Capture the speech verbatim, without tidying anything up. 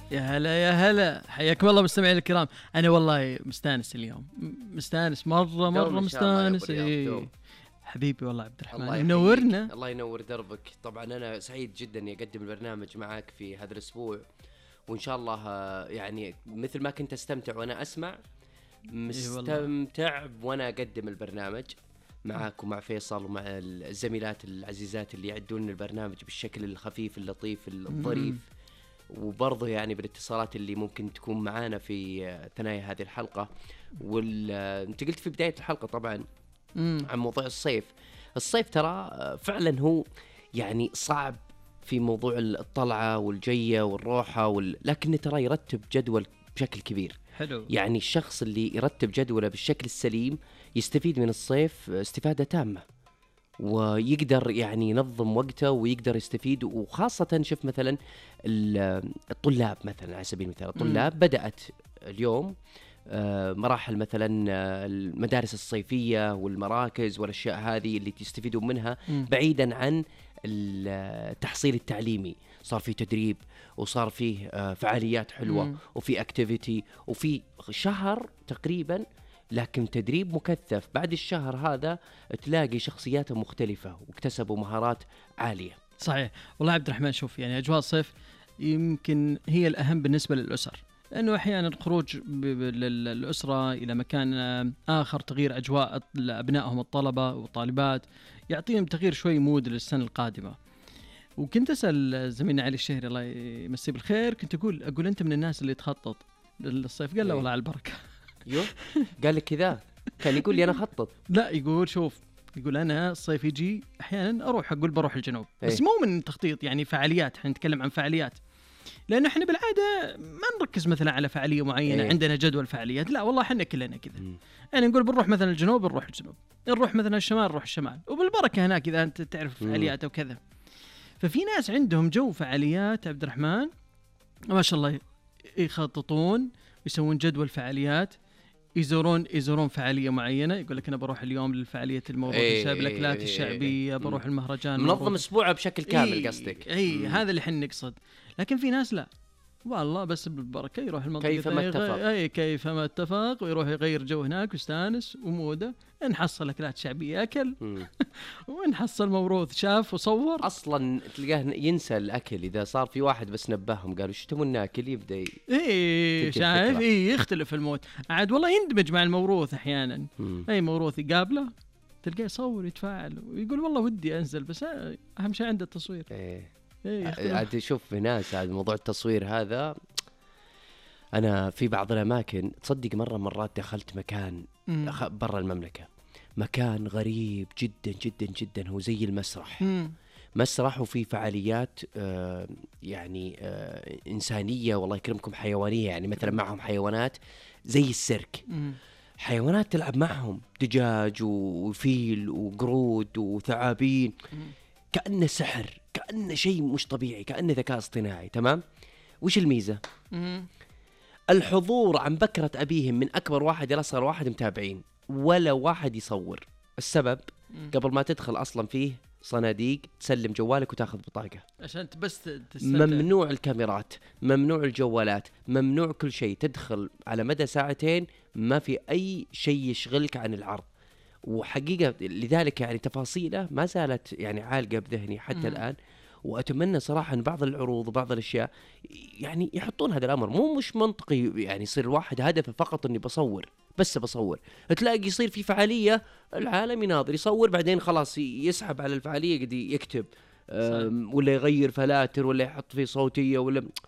يا هلا يا هلا، حياكم الله مستمعين الكرام. أنا والله مستانس اليوم، مستانس مرة مرة مستانس. إيه حبيبي والله عبد الرحمن، منورنا. الله ينور دربك. طبعا أنا سعيد جدا إني أقدم البرنامج معك في هذا الأسبوع، وإن شاء الله يعني مثل ما كنت أستمتع وأنا أسمع، مستمتع وأنا أقدم البرنامج معك ومع فيصل ومع الزميلات العزيزات اللي يعدون البرنامج بالشكل الخفيف اللطيف الظريف، وبرضه يعني بالاتصالات اللي ممكن تكون معانا في ثنايا هذه الحلقة. وانت قلت في بداية الحلقة طبعا مم. عن موضوع الصيف. الصيف ترى فعلا هو يعني صعب في موضوع الطلعة والجية والروحة وال... لكن ترى يرتب جدول بشكل كبير. حلو. يعني الشخص اللي يرتب جدوله بالشكل السليم يستفيد من الصيف استفادة تامة، ويقدر يعني ينظم وقته ويقدر يستفيد. وخاصة شوف مثلا الطلاب مثلا على سبيل المثال، الطلاب م. بدأت اليوم مراحل مثلا المدارس الصيفية والمراكز والأشياء هذه اللي تستفيدون منها م. بعيدا عن التحصيل التعليمي. صار فيه تدريب وصار فيه فعاليات حلوة م. وفي اكتيفيتي وفي شهر تقريبا، لكن تدريب مكثف. بعد الشهر هذا تلاقي شخصيات مختلفة واكتسبوا مهارات عالية. صحيح والله عبد الرحمن. شوف يعني أجواء الصيف يمكن هي الأهم بالنسبة للأسر، لأنه أحيانا الخروج للأسرة إلى مكان آخر، تغيير أجواء لأبنائهم الطلبة والطالبات، يعطيهم تغيير شوي مود للسنة القادمة. وكنت أسأل زميلنا علي الشهري الله يمسيه بالخير، كنت أقول أقول أنت من الناس اللي تخطط للصيف؟ قال لا والله على البركة. يو قال لك كذا؟ كان يقول لي أنا خطط. لا يقول شوف، يقول أنا الصيف يجي أحيانا أروح أقول بروح الجنوب، بس مو من تخطيط يعني فعاليات. احنا نتكلم عن فعاليات، لأنه إحنا بالعادة ما نركز مثلا على فعالية معينة. ايه. عندنا جدول فعاليات، لا والله إحنا كلنا كذا. يعني نقول بنروح مثلا الجنوب نروح الجنوب، نروح مثلا الشمال نروح الشمال، وبالبركة هناك إذا أنت تعرف فعاليات أو كذا. ففي ناس عندهم جو فعاليات عبد الرحمن ما شاء الله، يخططون يسوون جدول فعاليات، يزورون يزورون فعالية معينة، يقول لك أنا بروح اليوم للفعالية الموروث الشعبي، ايه الأكلات الشعبية، بروح المهرجان، منظم أسبوعه بشكل كامل. ايه قصدك؟ أي هذا اللي حن نقصد. لكن في ناس لا والله بس بالبركة يروح المنطقة كيف ما اتفق. أي كيف ما اتفق، ويروح يغير جو هناك ويستانس وموده. نحصل أكلات شعبية أكل ونحصل موروث شاف وصور. أصلا تلقاه ينسى الأكل إذا صار في واحد بس نبههم قالوا شو تبون ناكل، يبدأ إيه شايف إيه يختلف الموت عاد. والله يندمج مع الموروث أحيانا. مم. أي موروث يقابله تلقاه يصور يتفاعل ويقول والله ودي أنزل، بس أهم شيء عنده التصوير. إيه عاد شوف في ناس عاد موضوع التصوير هذا. أنا في بعض الأماكن تصدق مرة مرات دخلت مكان برا المملكة، مكان غريب جدا جدا جدا، هو زي المسرح. مم. مسرح وفي فعاليات آه يعني آه إنسانية والله يكرمكم حيوانية، يعني مثلا معهم حيوانات زي السيرك. مم. حيوانات تلعب معهم دجاج وفيل وقرود وثعابين. مم. كأنه سحر، كأنه شيء مش طبيعي، كأنه ذكاء اصطناعي. تمام. وش الميزة؟ مم. الحضور عن بكرة أبيهم، من أكبر واحد إلى أصغر واحد متابعين، ولا واحد يصور. السبب مم. قبل ما تدخل أصلا فيه صناديق تسلم جوالك وتاخذ بطاقة عشان بس تستمتع. ممنوع الكاميرات، ممنوع الجوالات، ممنوع كل شيء. تدخل على مدى ساعتين ما في أي شيء يشغلك عن العرض. وحقيقة لذلك يعني تفاصيله ما زالت يعني عالقة بذهني حتى م. الآن. وأتمنى صراحة أن بعض العروض وبعض الأشياء يعني يحطون هذا الأمر. مو مش منطقي يعني يصير الواحد هدفه فقط أني بصور بس بصور. تلاقي يصير في فعالية العالم يناظر يصور، بعدين خلاص يسحب على الفعالية قد يكتب ولا يغير فلاتر ولا يحط فيه صوتية ولا